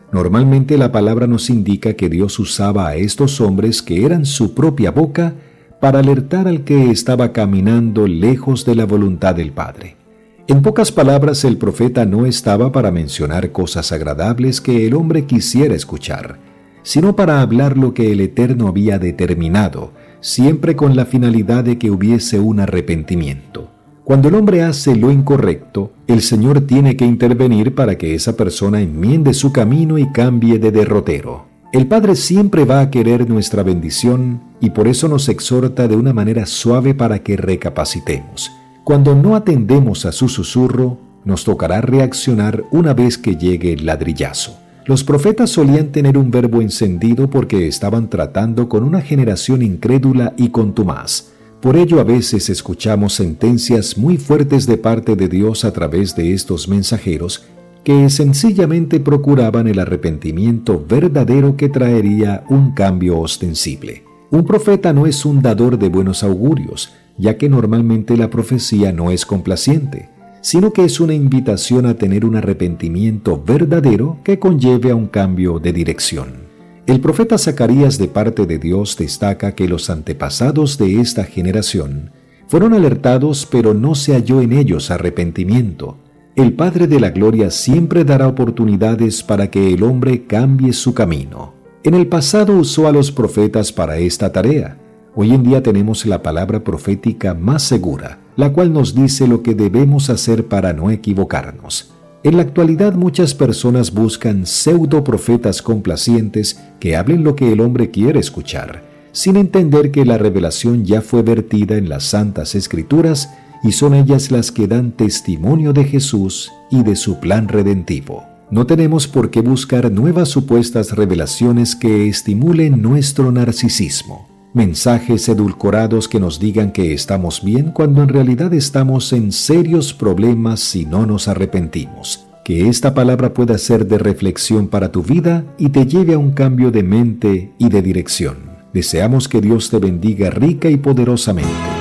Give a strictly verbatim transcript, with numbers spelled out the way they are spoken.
Normalmente la palabra nos indica que Dios usaba a estos hombres que eran su propia boca para alertar al que estaba caminando lejos de la voluntad del Padre. En pocas palabras, el profeta no estaba para mencionar cosas agradables que el hombre quisiera escuchar, sino para hablar lo que el Eterno había determinado, siempre con la finalidad de que hubiese un arrepentimiento. Cuando el hombre hace lo incorrecto, el Señor tiene que intervenir para que esa persona enmiende su camino y cambie de derrotero. El Padre siempre va a querer nuestra bendición y por eso nos exhorta de una manera suave para que recapacitemos. Cuando no atendemos a su susurro, nos tocará reaccionar una vez que llegue el ladrillazo. Los profetas solían tener un verbo encendido porque estaban tratando con una generación incrédula y contumaz. Por ello a veces escuchamos sentencias muy fuertes de parte de Dios a través de estos mensajeros que sencillamente procuraban el arrepentimiento verdadero que traería un cambio ostensible. Un profeta no es un dador de buenos augurios, ya que normalmente la profecía no es complaciente, sino que es una invitación a tener un arrepentimiento verdadero que conlleve a un cambio de dirección. El profeta Zacarías de parte de Dios destaca que los antepasados de esta generación fueron alertados, pero no se halló en ellos arrepentimiento. El Padre de la Gloria siempre dará oportunidades para que el hombre cambie su camino. En el pasado usó a los profetas para esta tarea. Hoy en día tenemos la palabra profética más segura, la cual nos dice lo que debemos hacer para no equivocarnos. En la actualidad muchas personas buscan pseudo profetas complacientes que hablen lo que el hombre quiere escuchar, sin entender que la revelación ya fue vertida en las Santas Escrituras y son ellas las que dan testimonio de Jesús y de su plan redentivo. No tenemos por qué buscar nuevas supuestas revelaciones que estimulen nuestro narcisismo. Mensajes edulcorados que nos digan que estamos bien cuando en realidad estamos en serios problemas si no nos arrepentimos. Que esta palabra pueda ser de reflexión para tu vida y te lleve a un cambio de mente y de dirección. Deseamos que Dios te bendiga rica y poderosamente.